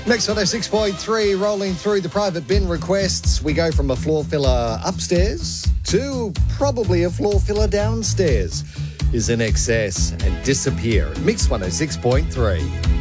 Mix 106.3, rolling through the private bin requests. We go from a floor filler upstairs to probably a floor filler downstairs. Is in excess and disappear. Mix 106.3.